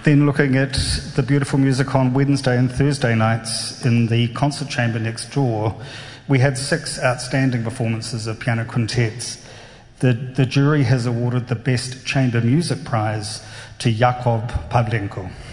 Then looking at the beautiful music on Wednesday and Thursday nights in the concert chamber next door, we had 6 outstanding performances of piano quintets. The jury has awarded the Best Chamber Music Prize to Jakub Pavlenko.